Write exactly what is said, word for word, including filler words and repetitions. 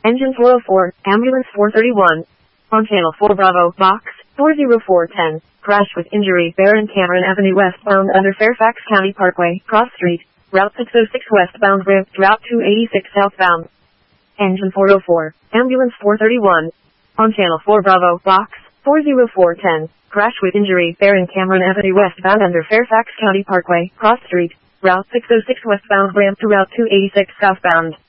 Engine four oh four, Ambulance four thirty-one. On Channel four Bravo, Box four oh four ten. Crash with injury, Baron Cameron Avenue westbound under Fairfax County Parkway, Cross Street. Route six oh six westbound ramp, Route two eighty-six southbound. Engine four oh four, Ambulance four thirty-one. On Channel four Bravo, Box four oh four ten. Crash with injury, Baron Cameron Avenue westbound under Fairfax County Parkway, Cross Street. Route six oh six westbound ramp to Route two eighty-six southbound.